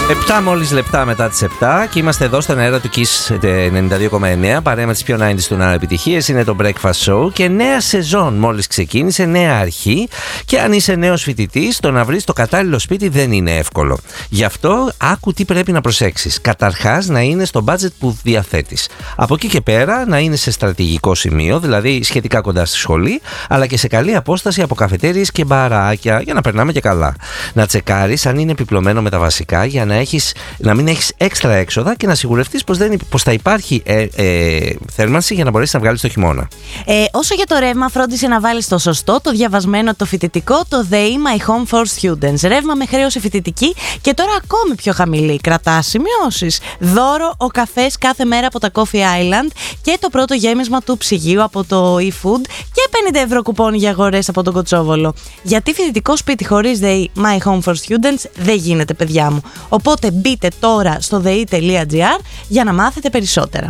7 μόλις λεπτά μετά τις 7 και είμαστε εδώ στον αέρα του KISS 92,9 παρέα με τις πιο 90's του Ναου επιτυχίες. Είναι το Breakfast Show και νέα σεζόν μόλις ξεκίνησε, νέα αρχή. Και αν είσαι νέος φοιτητής, το να βρεις το κατάλληλο σπίτι δεν είναι εύκολο. Γι' αυτό άκου τι πρέπει να προσέξεις. Καταρχάς να είναι στο budget που διαθέτεις. Από εκεί και πέρα να είναι σε στρατηγικό σημείο, δηλαδή σχετικά κοντά στη σχολή, αλλά και σε καλή απόσταση από καφετέριες και μπαράκια για να περνάμε και καλά. Να τσεκάρεις αν είναι επιπλωμένο με τα βασικά για να μην έχεις έξτρα έξοδα και να σιγουρευτείς πως θα υπάρχει θέρμανση για να μπορέσεις να βγάλεις το χειμώνα. Όσο για το ρεύμα, φρόντισε να βάλεις το σωστό, το διαβασμένο, το φοιτητικό, το ΔΕΗ My Home for Students. Ρεύμα με χρέωση φοιτητική και τώρα ακόμη πιο χαμηλή. Κρατάς σημειώσεις. Δώρο ο καφές κάθε μέρα από τα Coffee Island και το πρώτο γέμισμα του ψυγείου από το eFood και 50 ευρώ κουπόνι για αγορές από τον Κοτσόβολο. Γιατί φοιτητικό σπίτι χωρίς ΔΕΗ My Home for Students δεν γίνεται, παιδιά μου. Οπότε μπείτε τώρα στο dei.gr για να μάθετε περισσότερα.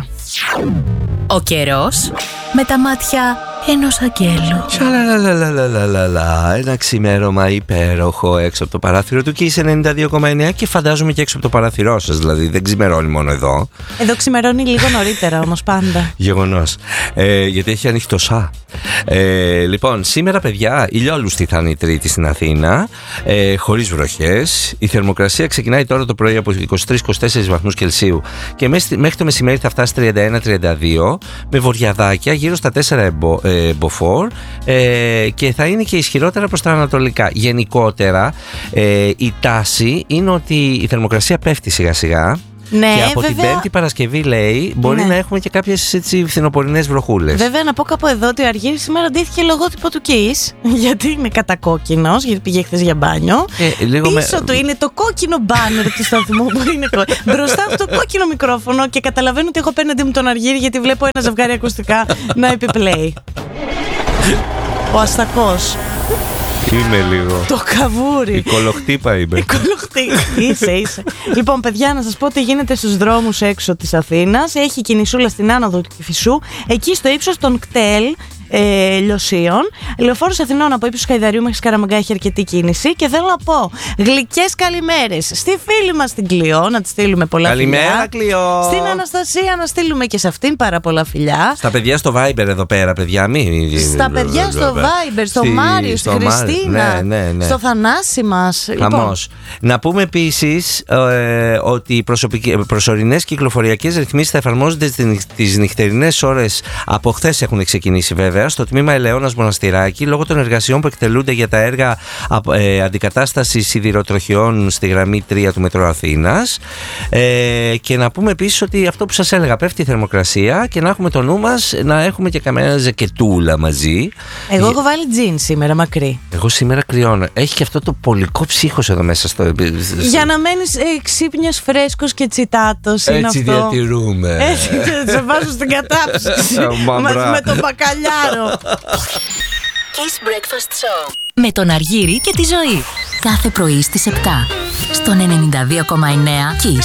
Ο καιρός με τα μάτια ενός αγγέλου. Σαλαλαλαλαλαλα. Ένα ξημέρωμα υπέροχο έξω από το παράθυρο του KISS 92,9 και φαντάζομαι και έξω από το παράθυρό σας. Δηλαδή δεν ξημερώνει μόνο εδώ. Εδώ ξημερώνει λίγο νωρίτερα όμως πάντα. Γεγονός. Γιατί έχει ανοιχτοσά. Λοιπόν, σήμερα παιδιά ηλιόλουστη θα είναι η Τρίτη στην Αθήνα, χωρίς βροχές. Η θερμοκρασία ξεκινάει τώρα το πρωί από 23-24 βαθμούς Κελσίου και μέχρι το μεσημέρι θα φτάσει 31-32 με βοριαδάκια γύρω στα 4 μποφόρ και θα είναι και ισχυρότερα προς τα ανατολικά. Γενικότερα η τάση είναι ότι η θερμοκρασία πέφτει σιγά σιγά. Ναι, και από βέβαια, την Πέμπτη Παρασκευή λέει μπορεί να έχουμε και κάποιες φθινοπορεινές βροχούλες. Βέβαια να πω κάπου εδώ ότι ο Αργύρης σήμερα ντύθηκε λογότυπο του KISS, γιατί είναι κατακόκκινος, γιατί πήγε χθες για μπάνιο. Πίσω του είναι το κόκκινο μπάνερ του σταθμού που είναι μπροστά από το κόκκινο μικρόφωνο και καταλαβαίνω ότι έχω απέναντι μου τον Αργύρη γιατί βλέπω ένα ζευγάρι ακουστικά να επιπλέει. Ο αστακός. Είμαι λίγο. Το καβούρι. Η κολοχτύπα είμαι. Είσαι. Λοιπόν, παιδιά, να σας πω τι γίνεται στους δρόμους έξω της Αθήνας. Έχει κινησούλα στην άνοδο του Κηφισού, εκεί στο ύψος των κτέλ Λιωσίων. Λεωφόρος Αθηνών από ύψος Χαϊδαρίου μέχρι Σκαραμαγκά έχει αρκετή κίνηση. Και θέλω να πω γλυκές καλημέρες στη φίλη μας την Κλειό, να τη στείλουμε πολλά φιλιά. Καλημέρα, Κλειό. Στην Αναστασία να στείλουμε και σε αυτήν πάρα πολλά φιλιά. Στα παιδιά στο Viber εδώ πέρα, παιδιά. Στα παιδιά στο Viber, στο Μάριο, στη Χριστίνα, στο Θανάση μας. Χαμός. Να πούμε επίσης ότι οι προσωρινές κυκλοφοριακές ρυθμίσεις θα εφαρμόζονται τις νυχτερινές ώρες. Από χθες έχουν ξεκινήσει βέβαια στο τμήμα Ελαιώνας Μοναστηράκη λόγω των εργασιών που εκτελούνται για τα έργα αντικατάστασης σιδηροτροχιών στη γραμμή 3 του Μετρό Αθήνας. Και να πούμε επίσης ότι αυτό που σας έλεγα, πέφτει η θερμοκρασία και να έχουμε το νου μας να έχουμε και καμένα ζακετούλα μαζί. Εγώ έχω βάλει τζιν σήμερα μακρύ. Εγώ σήμερα κρυώνω. Έχει και αυτό το πολικό ψύχος εδώ μέσα στο. Για να μένεις ξύπνιος, φρέσκος και τσιτάτος. Έτσι διατηρούμε. Έτσι σε βάζω στην κατάψυξη. Με τον μπακαλιάρο. KISS Breakfast Show με τον Αργύρη και τη Ζωή. Κάθε πρωί στις 7 στον 92,9 KISS.